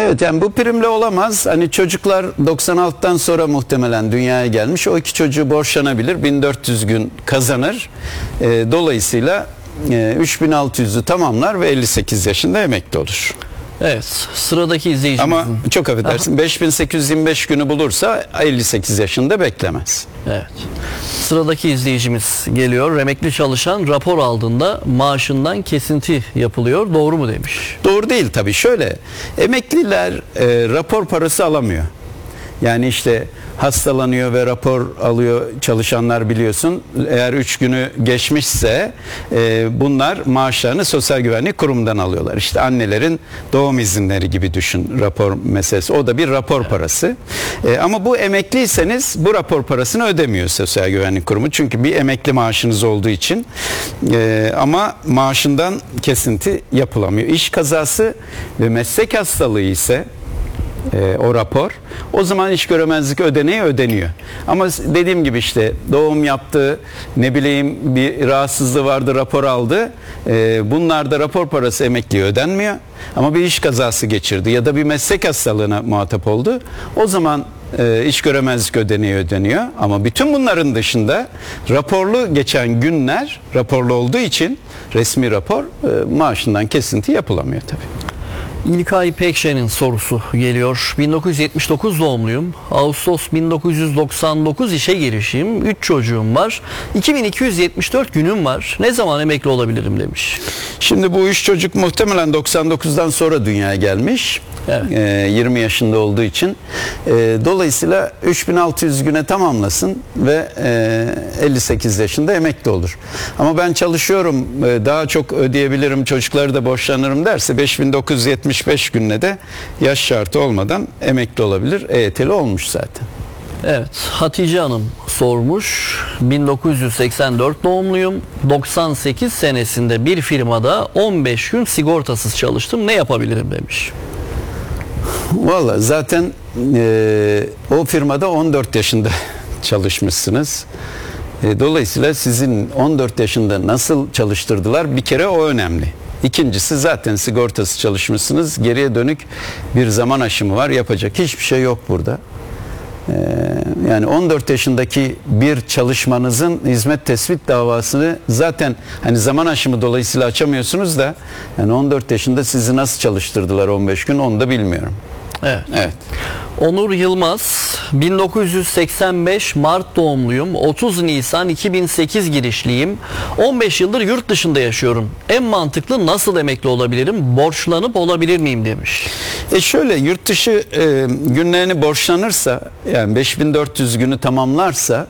Evet, yani bu primle olamaz. Hani çocuklar 96'tan sonra muhtemelen dünyaya gelmiş. O iki çocuğu borçlanabilir. 1400 gün kazanır. Dolayısıyla 3600'ü tamamlar ve 58 yaşında emekli olur. Evet, sıradaki izleyicimizin... Ama çok affedersin, 5825 günü bulursa 58 yaşında beklemez. Evet. Sıradaki izleyicimiz geliyor. Emekli çalışan rapor aldığında maaşından kesinti yapılıyor. Doğru mu demiş. Doğru değil tabii. Şöyle, emekliler rapor parası alamıyor. Yani işte hastalanıyor ve rapor alıyor çalışanlar, biliyorsun. Eğer 3 günü geçmişse bunlar maaşlarını Sosyal Güvenlik Kurumu'ndan alıyorlar. İşte annelerin doğum izinleri gibi düşün rapor meselesi. O da bir rapor parası. Ama bu emekliyseniz bu rapor parasını ödemiyor Sosyal Güvenlik Kurumu. Çünkü bir emekli maaşınız olduğu için. Ama maaşından kesinti yapılamıyor. İş kazası ve meslek hastalığı ise o rapor, o zaman iş göremezlik ödeneği ödeniyor. Ama dediğim gibi işte doğum yaptı, ne bileyim bir rahatsızlığı vardı, rapor aldı. Bunlarda rapor parası emekliye ödenmiyor. Ama bir iş kazası geçirdi ya da bir meslek hastalığına muhatap oldu. O zaman iş göremezlik ödeneği ödeniyor. Ama bütün bunların dışında raporlu geçen günler, raporlu olduğu için resmi rapor, maaşından kesinti yapılamıyor tabii. İlkay Pekşen'in sorusu geliyor. 1979 doğumluyum. Ağustos 1999 işe girişim. 3 çocuğum var. 2274 günüm var. Ne zaman emekli olabilirim demiş. Şimdi bu 3 çocuk muhtemelen 99'dan sonra dünyaya gelmiş. Evet. 20 yaşında olduğu için. Dolayısıyla 3600 güne tamamlasın ve 58 yaşında emekli olur. Ama ben çalışıyorum, daha çok ödeyebilirim, çocukları da borçlanırım derse 5975 günle de yaş şartı olmadan emekli olabilir. EYT'li olmuş zaten. Evet, Hatice Hanım sormuş. 1984 doğumluyum. 98 senesinde bir firmada 15 gün sigortasız çalıştım. Ne yapabilirim demiş. Valla zaten o firmada 14 yaşında çalışmışsınız. Dolayısıyla sizin 14 yaşında nasıl çalıştırdılar, bir kere o önemli. İkincisi, zaten sigortası çalışmışsınız. Geriye dönük bir zaman aşımı var. Yapacak hiçbir şey yok burada. Yani 14 yaşındaki bir çalışmanızın hizmet tespit davasını zaten hani zaman aşımı dolayısıyla açamıyorsunuz da, yani 14 yaşında sizi nasıl çalıştırdılar 15 gün, onu da bilmiyorum. Evet. Evet. Onur Yılmaz, 1985 Mart doğumluyum. 30 Nisan 2008 girişliyim. 15 yıldır yurt dışında yaşıyorum. En mantıklı nasıl emekli olabilirim? Borçlanıp olabilir miyim demiş. Şöyle, yurt dışı günlerini borçlanırsa, yani 5400 günü tamamlarsa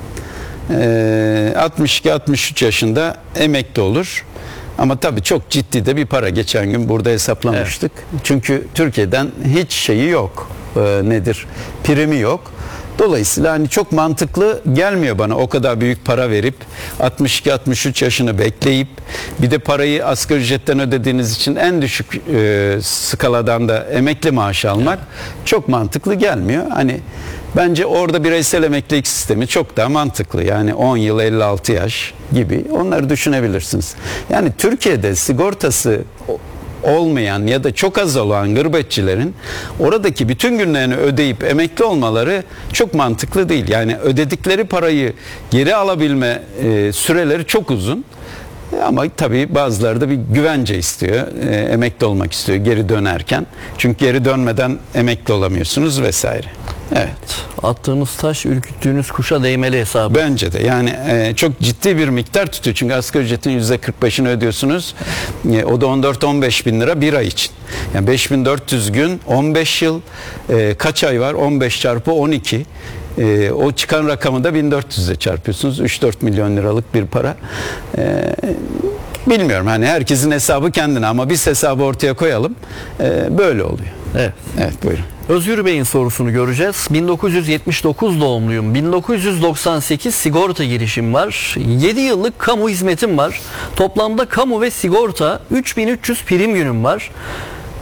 62-63 yaşında emekli olur. Ama tabii çok ciddi de bir para. Geçen gün burada hesaplamıştık. Evet. Çünkü Türkiye'den hiç şeyi yok. Nedir? Primi yok. Dolayısıyla hani çok mantıklı gelmiyor bana o kadar büyük para verip 62-63 yaşını bekleyip bir de parayı asgari ücretten ödediğiniz için en düşük skaladan da emekli maaşı almak çok mantıklı gelmiyor. Hani bence orada bireysel emeklilik sistemi çok daha mantıklı. Yani 10 yıl 56 yaş gibi, onları düşünebilirsiniz. Yani Türkiye'de sigortası olmayan ya da çok az olan gurbetçilerin oradaki bütün günlerini ödeyip emekli olmaları çok mantıklı değil. Yani ödedikleri parayı geri alabilme süreleri çok uzun. Ama tabii bazıları da bir güvence istiyor. Emekli olmak istiyor geri dönerken. Çünkü geri dönmeden emekli olamıyorsunuz vesaire. Evet. Attığınız taş ürküttüğünüz kuşa değmeli hesabı. Bence de. Yani çok ciddi bir miktar tutuyor. Çünkü asgari ücretin %45'ini ödüyorsunuz. O da 14-15 bin lira bir ay için. Yani 5400 gün, 15 yıl, kaç ay var? 15 çarpı 12. O çıkan rakamı da 1400 ile çarpıyorsunuz. 3-4 milyon liralık bir para. Bilmiyorum, hani herkesin hesabı kendine, ama biz hesabı ortaya koyalım. Böyle oluyor. Evet. Evet, buyurun. Özgür Bey'in sorusunu göreceğiz. 1979 doğumluyum. 1998 sigorta girişim var. 7 yıllık kamu hizmetim var. Toplamda kamu ve sigorta 3300 prim günüm var.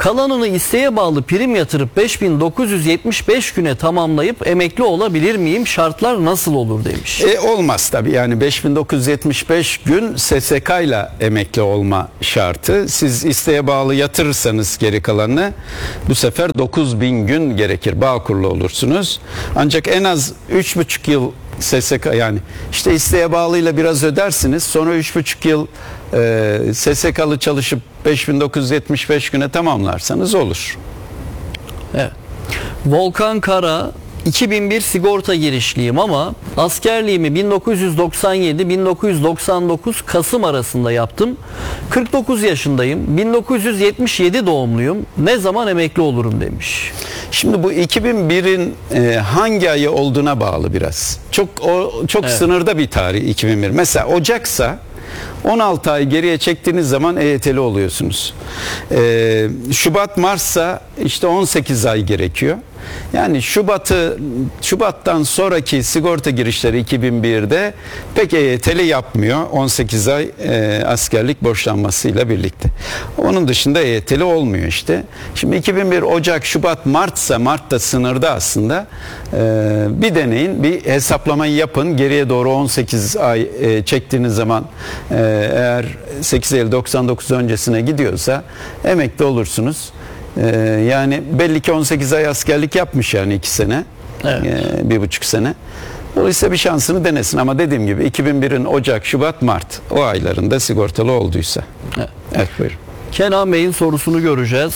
Kalanını isteğe bağlı prim yatırıp 5975 güne tamamlayıp emekli olabilir miyim? Şartlar nasıl olur demiş. Olmaz tabii, yani 5975 gün SSK ile emekli olma şartı. Siz isteğe bağlı yatırırsanız geri kalanını bu sefer 9000 gün gerekir. Bağkurlu olursunuz. Ancak en az 3,5 yıl SSK, yani işte isteğe bağlıyla biraz ödersiniz. Sonra 3,5 yıl SSK'lı çalışıp 5975 güne tamamlarsanız olur. Evet. Volkan Kara, 2001 sigorta girişliyim ama askerliğimi 1997-1999 Kasım arasında yaptım. 49 yaşındayım. 1977 doğumluyum. Ne zaman emekli olurum demiş. Şimdi bu 2001'in hangi ayı olduğuna bağlı biraz. Çok Evet. sınırda bir tarih 2001. Mesela Ocaksa 16 ay geriye çektiğiniz zaman EYT'li oluyorsunuz. Şubat, Mart'sa işte 18 ay gerekiyor. Yani Şubat'tan sonraki sigorta girişleri 2001'de pek EYT'li yapmıyor. 18 ay askerlik borçlanmasıyla birlikte. Onun dışında EYT'li olmuyor işte. Şimdi 2001 Ocak, Şubat, Mart'sa, Mart'ta sınırda aslında, bir deneyin, bir hesaplamayı yapın. Geriye doğru 18 ay çektiğiniz zaman eğer 8 Eylül 99 öncesine gidiyorsa emekli olursunuz. Yani belli ki 18 ay askerlik yapmış, yani 2 sene, Evet. 1,5 sene. Dolayısıyla bir şansını denesin, ama dediğim gibi 2001'in Ocak, Şubat, Mart o aylarında sigortalı olduysa. Evet. Evet, buyurun. Kenan Bey'in sorusunu göreceğiz.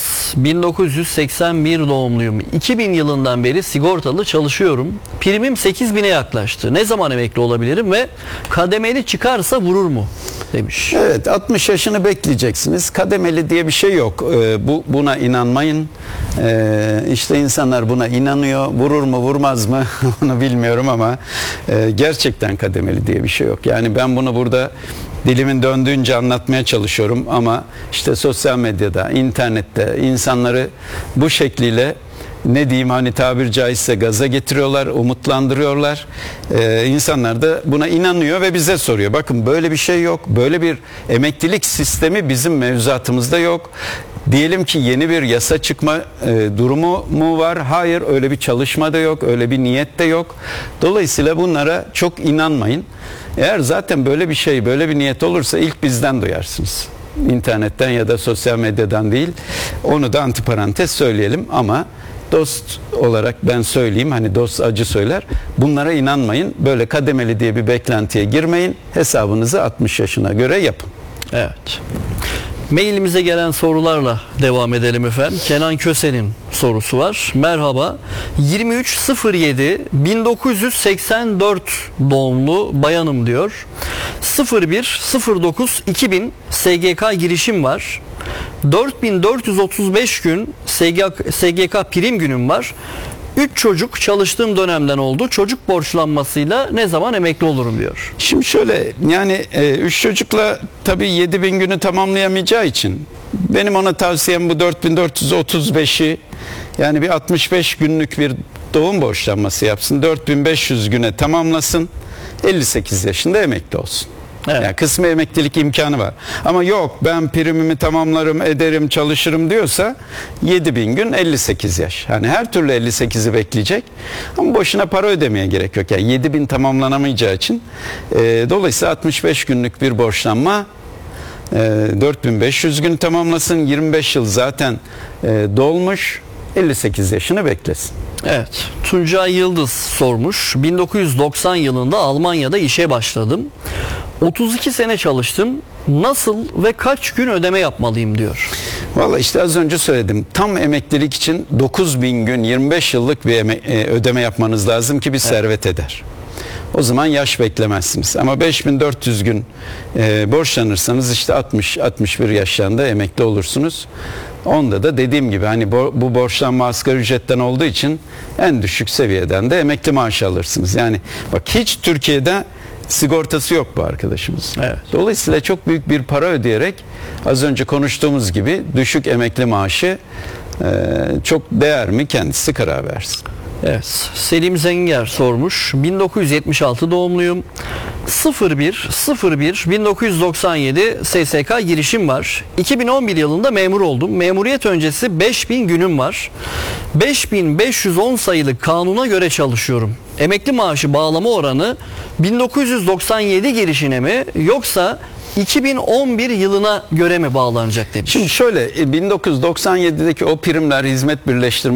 1981 doğumluyum. 2000 yılından beri sigortalı çalışıyorum. Primim 8000'e yaklaştı. Ne zaman emekli olabilirim ve kademeli çıkarsa vurur mu demiş. Evet, 60 yaşını bekleyeceksiniz. Kademeli diye bir şey yok. Buna inanmayın. İşte insanlar buna inanıyor. Vurur mu vurmaz mı onu bilmiyorum, ama gerçekten kademeli diye bir şey yok. Yani ben bunu burada dilimin döndüğünce anlatmaya çalışıyorum, ama işte sosyal medyada, internette insanları bu şekliyle, ne diyeyim, hani tabir caizse gaza getiriyorlar, umutlandırıyorlar. İnsanlar da buna inanıyor ve bize soruyor. Bakın, böyle bir şey yok. Böyle bir emeklilik sistemi bizim mevzuatımızda yok. Diyelim ki yeni bir yasa çıkma durumu mu var? Hayır, öyle bir çalışma da yok, öyle bir niyet de yok. Dolayısıyla bunlara çok inanmayın. Eğer zaten böyle bir şey, böyle bir niyet olursa ilk bizden duyarsınız. İnternetten ya da sosyal medyadan değil. Onu da antiparantez söyleyelim, ama dost olarak ben söyleyeyim, hani dost acı söyler. Bunlara inanmayın. Böyle kademeli diye bir beklentiye girmeyin. Hesabınızı 60 yaşına göre yapın. Evet. Mailimize gelen sorularla devam edelim efendim. Kenan Köse'nin sorusu var. Merhaba. 23.07 1984 doğumlu bayanım diyor. 01.09.2000 SGK girişim var. 4435 gün SGK prim günüm var. 3 çocuk çalıştığım dönemden oldu. Çocuk borçlanmasıyla ne zaman emekli olurum diyor. Şimdi şöyle, yani 3 çocukla tabii 7000 günü tamamlayamayacağı için benim ona tavsiyem bu 4435'i, yani bir 65 günlük bir doğum borçlanması yapsın. 4500 güne tamamlasın. 58 yaşında emekli olsun. Evet. Yani kısmi emeklilik imkanı var. Ama yok, ben primimi tamamlarım, ederim, çalışırım diyorsa 7000 gün 58 yaş. Yani her türlü 58'i bekleyecek. Ama boşuna para ödemeye gerek yok. Yani 7000 tamamlanamayacağı için dolayısıyla 65 günlük bir borçlanma, 4500 gün tamamlasın. 25 yıl zaten dolmuş. 58 yaşını beklesin. Evet. Tuncay Yıldız sormuş. 1990 yılında Almanya'da işe başladım. 32 sene çalıştım. Nasıl ve kaç gün ödeme yapmalıyım diyor. Valla işte az önce söyledim. Tam emeklilik için 9000 gün 25 yıllık bir ödeme yapmanız lazım ki bir servet eder. O zaman yaş beklemezsiniz. Ama 5400 gün borçlanırsanız işte 60-61 yaşlarında emekli olursunuz. Onda da dediğim gibi, hani bu borçlanma asgari ücretten olduğu için en düşük seviyeden de emekli maaşı alırsınız. Yani bak, hiç Türkiye'de sigortası yok bu arkadaşımız. Evet. Dolayısıyla çok büyük bir para ödeyerek, az önce konuştuğumuz gibi düşük emekli maaşı çok değer mi, kendisi karar versin. Evet. Selim Zenger sormuş. 1976 doğumluyum. 1997 SSK girişim var. 2011 yılında memur oldum. Memuriyet öncesi 5000 günüm var. 5510 sayılı kanuna göre çalışıyorum. Emekli maaşı bağlama oranı 1997 girişine mi yoksa 2011 yılına göre mi bağlanacak demiş. Şimdi şöyle 1997'deki o primler, hizmet birleştirme